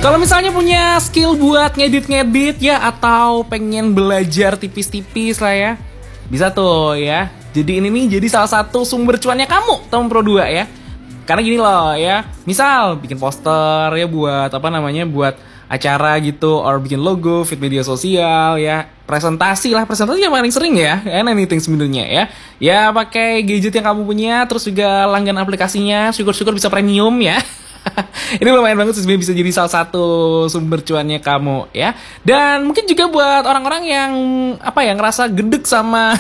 Kalau misalnya punya skill buat ngedit-ngedit ya, atau pengen belajar tipis-tipis lah ya, bisa tuh ya. Jadi ini nih jadi salah satu sumber cuannya kamu, teman Pro 2 ya. Karena gini loh ya, misal bikin poster ya buat apa namanya, buat acara gitu, or bikin logo, feed media sosial ya, presentasi yang paling sering ya, and anything sebenarnya ya. Ya pakai gadget yang kamu punya, terus juga langganan aplikasinya, syukur-syukur bisa premium ya. Ini lumayan banget sih, bisa jadi salah satu sumber cuannya kamu ya. Dan mungkin juga buat orang-orang yang apa ya, ngerasa gedek sama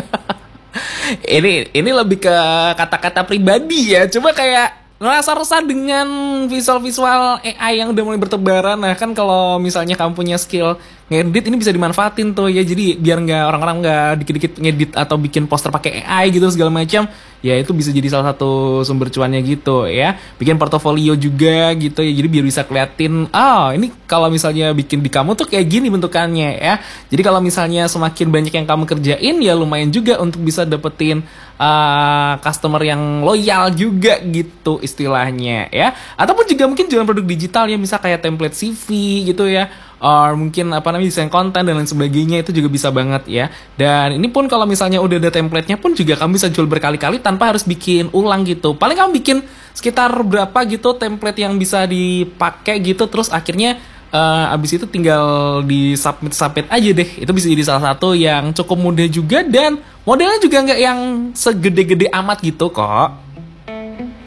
ini lebih ke kata-kata pribadi ya. Coba kayak ngerasa resah dengan visual-visual AI yang udah mulai bertebaran. Nah kan kalau misalnya kamu punya skill ngedit, ini bisa dimanfaatin tuh ya. Jadi biar nggak orang-orang nggak dikit-dikit ngedit atau bikin poster pakai AI gitu segala macam. Ya itu bisa jadi salah satu sumber cuannya gitu ya. Bikin portofolio juga gitu ya. Jadi biar bisa keliatin, ini kalau misalnya bikin di kamu tuh kayak gini bentukannya ya. Jadi kalau misalnya semakin banyak yang kamu kerjain, ya lumayan juga untuk bisa dapetin customer yang loyal juga gitu istilahnya ya. Ataupun juga mungkin jualan produk digital ya, misal kayak template CV gitu ya, or mungkin apa namanya, desain konten dan lain sebagainya, itu juga bisa banget ya. Dan ini pun kalau misalnya udah ada template-nya pun juga kamu bisa jual berkali-kali tanpa harus bikin ulang gitu. Paling kamu bikin sekitar berapa gitu template yang bisa dipakai gitu, terus akhirnya abis itu tinggal di submit aja deh. Itu bisa jadi salah satu yang cukup mudah juga, dan modelnya juga nggak yang segede-gede amat gitu kok.